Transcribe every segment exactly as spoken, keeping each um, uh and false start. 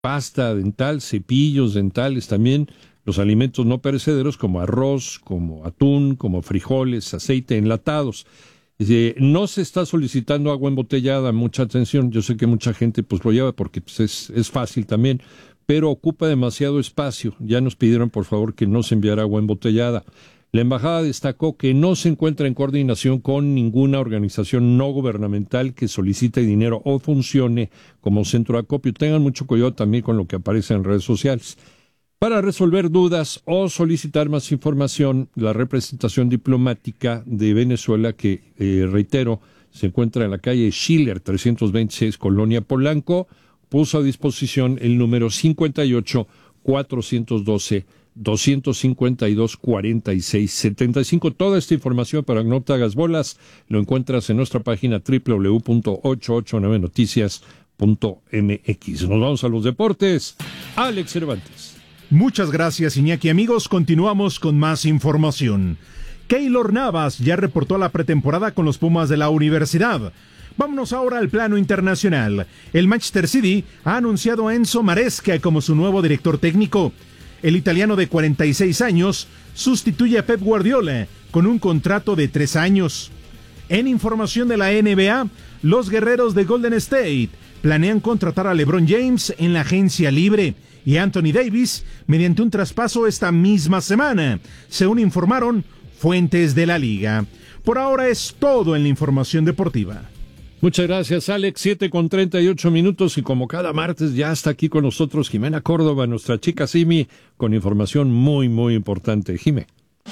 pasta dental, cepillos dentales también, los alimentos no perecederos como arroz, como atún, como frijoles, aceite, enlatados. Eh, no se está solicitando agua embotellada, mucha atención. Yo sé que mucha gente pues lo lleva porque pues, es, es fácil también, pero ocupa demasiado espacio. Ya nos pidieron por favor que no se enviara agua embotellada. La embajada destacó que no se encuentra en coordinación con ninguna organización no gubernamental que solicite dinero o funcione como centro de acopio. Tengan mucho cuidado también con lo que aparece en redes sociales. Para resolver dudas o solicitar más información, la representación diplomática de Venezuela, que eh, reitero, se encuentra en la calle Schiller trescientos veintiséis, Colonia Polanco, puso a disposición el número cincuenta y ocho, cuatrocientos doce, doscientos cincuenta y dos, cuarenta y seis, setenta y cinco. Toda esta información, para que no te hagas bolas, lo encuentras en nuestra página doble u doble u doble u punto ochocientos ochenta y nueve noticias punto m x. Nos vamos a los deportes. Alex Cervantes. Muchas gracias, Iñaki. Amigos, continuamos con más información. Keylor Navas ya reportó a la pretemporada con los Pumas de la universidad. Vámonos ahora al plano internacional. El Manchester City ha anunciado a Enzo Maresca como su nuevo director técnico. El italiano de cuarenta y seis años sustituye a Pep Guardiola con un contrato de tres años. En información de la N B A, los guerreros de Golden State planean contratar a LeBron James en la agencia libre y Anthony Davis mediante un traspaso esta misma semana, según informaron fuentes de la liga. Por ahora es todo en la información deportiva. Muchas gracias, Alex. siete con treinta y ocho minutos y como cada martes ya está aquí con nosotros Jimena Córdoba, nuestra chica Simi, con información muy, muy importante. Jime.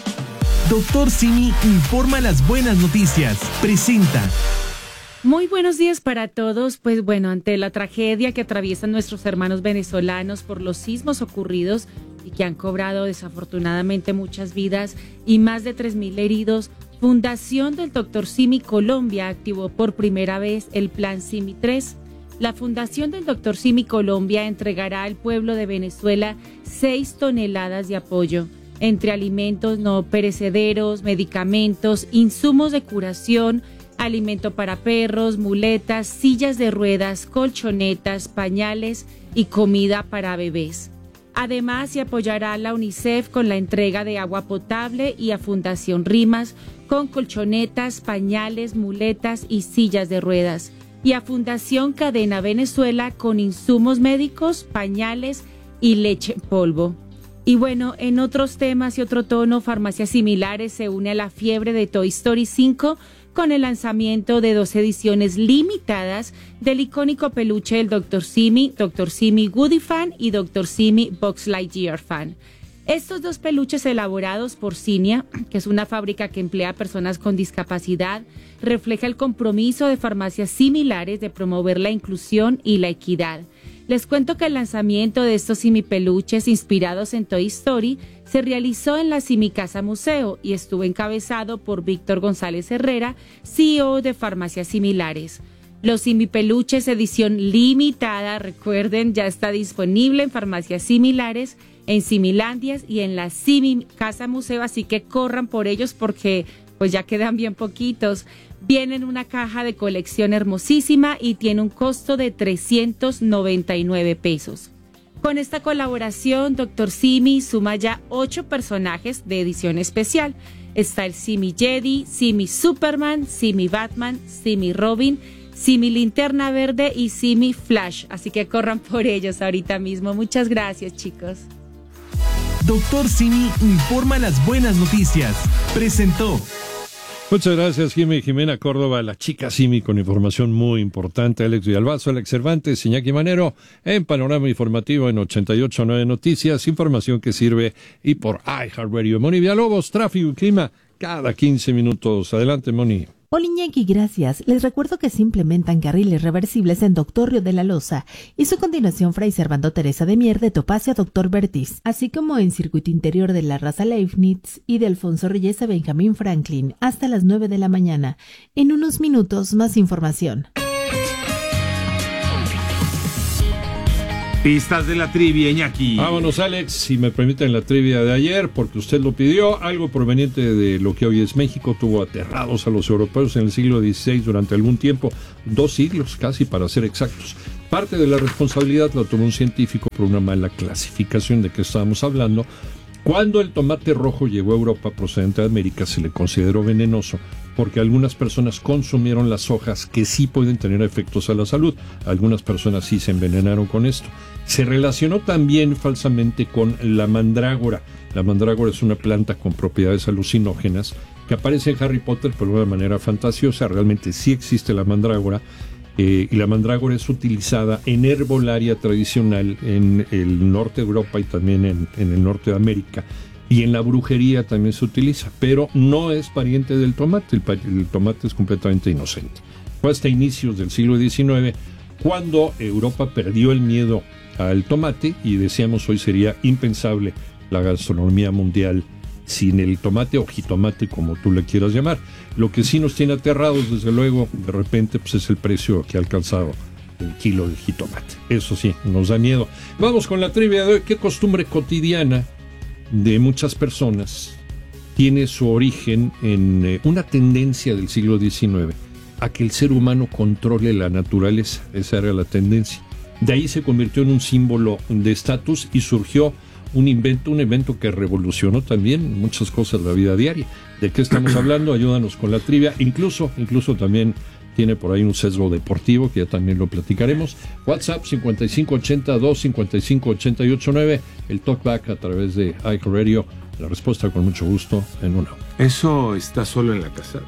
Doctor Simi informa las buenas noticias. Presenta. Muy buenos días para todos. Pues bueno, ante la tragedia que atraviesan nuestros hermanos venezolanos por los sismos ocurridos y que han cobrado desafortunadamente muchas vidas y más de tres mil heridos, Fundación del Doctor Simi Colombia activó por primera vez el Plan Simi tres. La Fundación del Doctor Simi Colombia entregará al pueblo de Venezuela seis toneladas de apoyo, entre alimentos no perecederos, medicamentos, insumos de curación, alimento para perros, muletas, sillas de ruedas, colchonetas, pañales y comida para bebés. Además, se apoyará a la UNICEF con la entrega de agua potable y a Fundación Rimas con colchonetas, pañales, muletas y sillas de ruedas. Y a Fundación Cadena Venezuela con insumos médicos, pañales y leche en polvo. Y bueno, en otros temas y otro tono, Farmacias Similares se une a la fiebre de Toy Story cinco con el lanzamiento de dos ediciones limitadas del icónico peluche del doctor Simi, doctor Simi Woody Fan y doctor Simi Buzz Lightyear Fan. Estos dos peluches elaborados por Cinia, que es una fábrica que emplea a personas con discapacidad, refleja el compromiso de Farmacias Similares de promover la inclusión y la equidad. Les cuento que el lanzamiento de estos Simi peluches inspirados en Toy Story se realizó en la Simi Casa Museo y estuvo encabezado por Víctor González Herrera, C E O de Farmacias Similares. Los Simi peluches edición limitada, recuerden, ya está disponible en Farmacias Similares, en Similandias y en la Simi Casa Museo, así que corran por ellos porque pues ya quedan bien poquitos. Viene en una caja de colección hermosísima y tiene un costo de trescientos noventa y nueve pesos. Con esta colaboración, doctor Simi suma ya ocho personajes de edición especial. Está el Simi Jedi, Simi Superman, Simi Batman, Simi Robin, Simi Linterna Verde y Simi Flash. Así que corran por ellos ahorita mismo. Muchas gracias, chicos. Doctor Simi informa las buenas noticias. Presentó. Muchas gracias, Jimé, Jimena Córdoba, la chica Simi, con información muy importante. Alex Villalbazo, Alex Cervantes, Iñaki Manero, en Panorama Informativo en ochenta y ocho punto nueve Noticias, información que sirve y por iHeartRadio. Moni Villalobos, tráfico y clima, cada quince minutos. Adelante, Moni. Hola Iñaki, gracias. Les recuerdo que se implementan carriles reversibles en Doctor Río de la Loza y su continuación Fray Servando Teresa de Mier de Topacio a Doctor Bertiz, así como en Circuito Interior de la Raza Leibniz y de Alfonso Reyes a Benjamín Franklin hasta las nueve de la mañana. En unos minutos más información. Pistas de la trivia, Iñaki. Vámonos, Alex, si me permiten la trivia de ayer, porque usted lo pidió. Algo proveniente de lo que hoy es México tuvo aterrados a los europeos en el siglo dieciséis durante algún tiempo, dos siglos casi para ser exactos. Parte de la responsabilidad la tomó un científico por una mala clasificación de que estábamos hablando. Cuando el tomate rojo llegó a Europa procedente de América, se le consideró venenoso porque algunas personas consumieron las hojas que sí pueden tener efectos a la salud. Algunas personas sí se envenenaron con esto. Se relacionó también falsamente con la mandrágora. La mandrágora es una planta con propiedades alucinógenas que aparece en Harry Potter, pero de una manera fantasiosa. Realmente sí existe la mandrágora. Eh, y la mandrágora es utilizada en herbolaria tradicional en el norte de Europa y también en, en el norte de América. Y en la brujería también se utiliza, pero no es pariente del tomate. El, el tomate es completamente inocente. Fue hasta inicios del siglo diecinueve cuando Europa perdió el miedo al tomate y decíamos hoy sería impensable la gastronomía mundial sin el tomate o jitomate, como tú le quieras llamar. Lo que sí nos tiene aterrados, desde luego, de repente, pues es el precio que ha alcanzado el kilo de jitomate. Eso sí, nos da miedo. Vamos con la trivia de hoy. ¿Qué costumbre cotidiana de muchas personas tiene su origen en eh, una tendencia del siglo diecinueve a que el ser humano controle la naturaleza? Esa era la tendencia. De ahí se convirtió en un símbolo de estatus y surgió un invento, un evento que revolucionó también muchas cosas de la vida diaria. ¿De qué estamos hablando? Ayúdanos con la trivia. Incluso, incluso también tiene por ahí un sesgo deportivo, que ya también lo platicaremos. WhatsApp cincuenta y cinco ochenta, dos cincuenta y cinco ochenta y ocho nueve. El talkback a través de iHeartRadio. La respuesta con mucho gusto en una hora. ¿Eso está solo en la casa?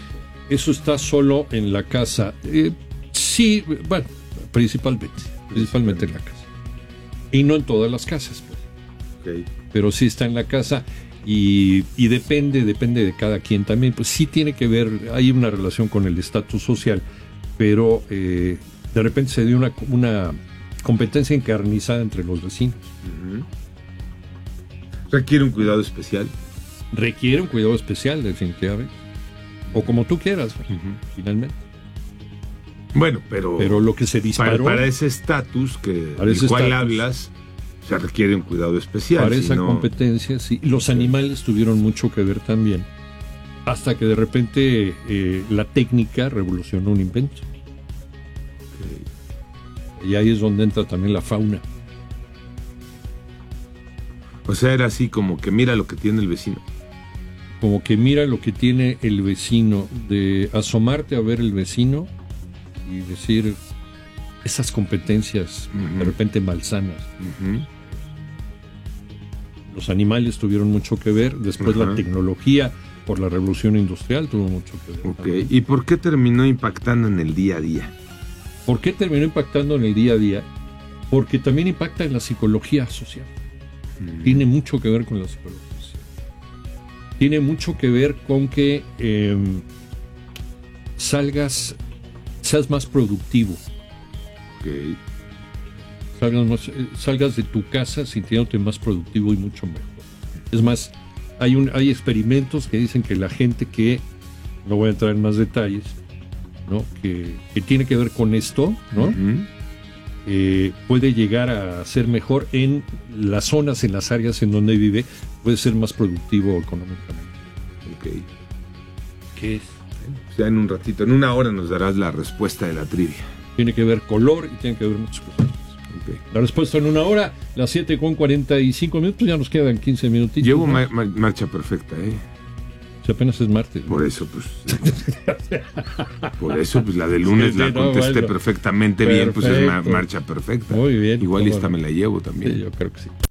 Eso está solo en la casa. Eh, sí, bueno, principalmente. Principalmente en la casa. Y no en todas las casas, pues. Okay. Pero sí está en la casa y, y depende, depende de cada quien también. Pues sí tiene que ver, hay una relación con el estatus social, pero eh, de repente se dio una, una competencia encarnizada entre los vecinos. Uh-huh. ¿Requiere un cuidado especial? Requiere un cuidado especial, definitivamente. O como tú quieras, uh-huh. finalmente. Bueno, pero... Pero lo que se disparó... Para, para ese estatus que del cual hablas... Se requiere un cuidado especial. Para si esa no... competencia, sí. Los animales tuvieron mucho que ver también. Hasta que de repente eh, la técnica revolucionó un invento. Okay. Y ahí es donde entra también la fauna. O sea, era así como que mira lo que tiene el vecino. Como que mira lo que tiene el vecino. De asomarte a ver el vecino y decir... Esas competencias uh-huh. de repente malsanas. Uh-huh. Los animales tuvieron mucho que ver. Después uh-huh. la tecnología, por la revolución industrial, tuvo mucho que ver. Okay. ¿Y por qué terminó impactando en el día a día? ¿Por qué terminó impactando en el día a día? Porque también impacta en la psicología social. Uh-huh. Tiene mucho que ver con la psicología social. Tiene mucho que ver con que eh, salgas, seas más productivo. Okay. Salgas, más, salgas de tu casa sintiéndote más productivo y mucho mejor. Es más, hay, un, hay experimentos que dicen que la gente que, no voy a entrar en más detalles, ¿no? que, que tiene que ver con esto, ¿no? Uh-huh. eh, puede llegar a ser mejor en las zonas, en las áreas en donde vive, puede ser más productivo económicamente. Okay. ¿Qué es? O sea, en un ratito, en una hora nos darás la respuesta de la trivia. Tiene que ver color y tiene que ver muchas cosas. Okay. La respuesta en una hora, las siete con cuarenta y cinco minutos, ya nos quedan quince minutitos. Llevo ¿no? ma- ma- marcha perfecta, ¿eh? Si apenas es martes. Por ¿no? eso, pues. por eso, pues la de lunes sí, sí, la contesté no, bueno. perfectamente Perfecto. bien, pues es ma- marcha perfecta. Muy bien. Igual esta no? me la llevo también. Sí, yo creo que sí.